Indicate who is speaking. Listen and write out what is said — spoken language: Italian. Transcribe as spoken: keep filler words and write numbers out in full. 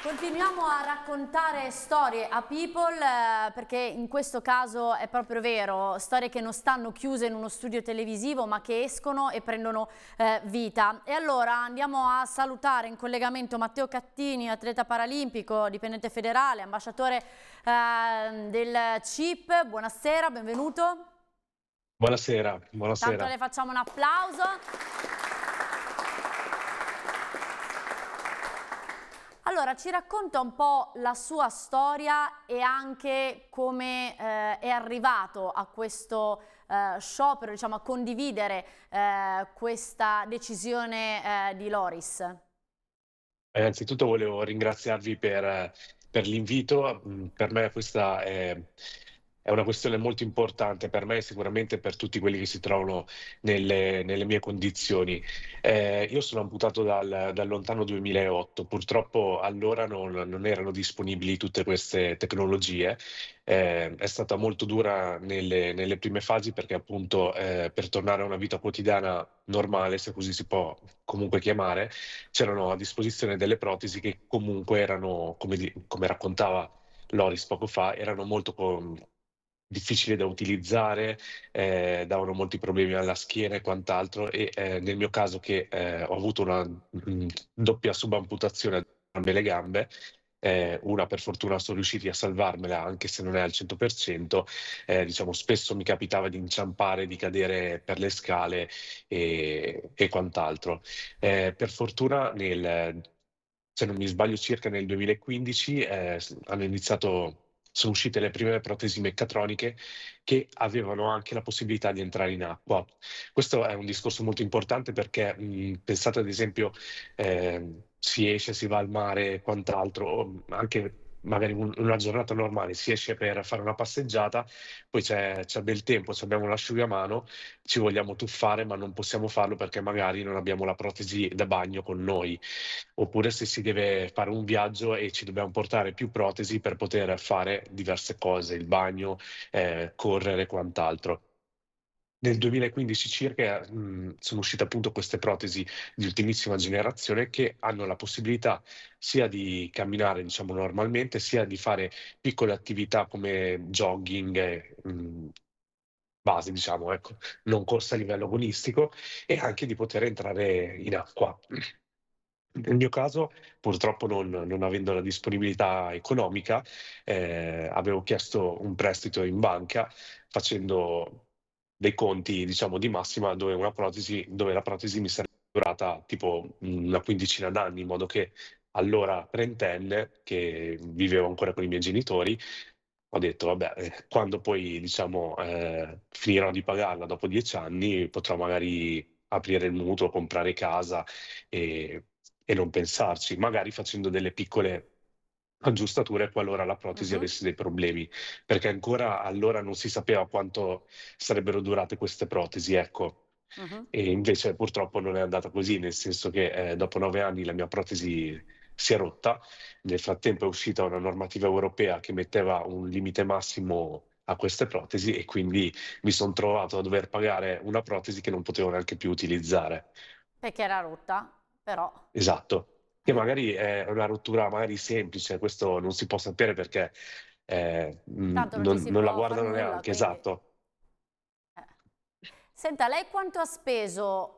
Speaker 1: Continuiamo a raccontare storie a People eh, perché in questo caso è proprio vero, storie che non stanno chiuse in uno studio televisivo ma che escono e prendono eh, vita. E allora andiamo a salutare in collegamento Matteo Cattini, atleta paralimpico, dipendente federale, ambasciatore eh, del C I P. Buonasera, benvenuto.
Speaker 2: Buonasera,
Speaker 1: Tanto
Speaker 2: buonasera.
Speaker 1: le facciamo un applauso. Allora, ci racconta un po' la sua storia e anche come eh, è arrivato a questo eh, sciopero, diciamo, a condividere eh, questa decisione eh, di Loris.
Speaker 2: Eh, Innanzitutto volevo ringraziarvi per, per l'invito. Mm, Per me questa è, è una questione molto importante per me e sicuramente per tutti quelli che si trovano nelle, nelle mie condizioni. Eh, io sono amputato dal, dal lontano duemilaotto, purtroppo allora non, non erano disponibili tutte queste tecnologie. Eh, è stata molto dura nelle, nelle prime fasi perché appunto eh, per tornare a una vita quotidiana normale, se così si può comunque chiamare, c'erano a disposizione delle protesi che comunque erano, come, di- come raccontava Loris poco fa, erano molto com- difficili da utilizzare, eh, davano molti problemi alla schiena e quant'altro. E eh, nel mio caso, che eh, ho avuto una mm, doppia subamputazione a entrambe le gambe, eh, una per fortuna sono riusciti a salvarmela, anche se non è al cento per cento. Eh, diciamo, spesso mi capitava di inciampare, di cadere per le scale e, e quant'altro. Eh, per fortuna, nel, se non mi sbaglio, circa nel duemilaquindici eh, s- hanno iniziato, sono uscite le prime protesi meccatroniche che avevano anche la possibilità di entrare in acqua. Questo è un discorso molto importante perché mh, pensate ad esempio, eh, si esce, si va al mare e quant'altro, o anche magari un- una giornata normale, si esce per fare una passeggiata, poi c'è c'è bel tempo, ci abbiamo l'asciugamano, ci vogliamo tuffare, ma non possiamo farlo perché magari non abbiamo la protesi da bagno con noi. Oppure se si deve fare un viaggio e ci dobbiamo portare più protesi per poter fare diverse cose, il bagno, eh, correre e quant'altro. Nel duemilaquindici circa, mh, sono uscite appunto queste protesi di ultimissima generazione che hanno la possibilità sia di camminare, diciamo, normalmente, sia di fare piccole attività come jogging, eh, mh, base, diciamo, ecco, non corsa a livello agonistico, e anche di poter entrare in acqua. Nel mio caso, purtroppo non, non avendo la disponibilità economica, eh, avevo chiesto un prestito in banca facendo dei conti, diciamo, di massima dove una protesi, dove la protesi mi sarebbe durata tipo una quindicina d'anni, in modo che allora trentenne, che vivevo ancora con i miei genitori, ho detto, vabbè, eh, quando poi, diciamo, eh, finirò di pagarla dopo dieci anni, potrò magari aprire il mutuo, comprare casa e, e non pensarci, magari facendo delle piccole aggiustature qualora la protesi
Speaker 1: Mhm,
Speaker 2: avesse dei problemi, perché ancora allora non si sapeva quanto sarebbero durate queste protesi, ecco.
Speaker 1: mhm.
Speaker 2: E invece purtroppo non è andata così, nel senso che eh, dopo nove anni la mia protesi si è rotta. Nel frattempo è uscita una normativa europea che metteva un limite massimo a queste protesi e quindi mi sono trovato a dover pagare una protesi che non potevo neanche più utilizzare.
Speaker 1: Perché era rotta, però.
Speaker 2: Esatto, che magari è una rottura magari semplice, questo non si può sapere perché eh, mh,
Speaker 1: Tanto non ci
Speaker 2: non,
Speaker 1: si
Speaker 2: non la
Speaker 1: può far
Speaker 2: guardano
Speaker 1: nulla,
Speaker 2: neanche,
Speaker 1: quindi.
Speaker 2: esatto.
Speaker 1: Eh. Senta, lei quanto ha speso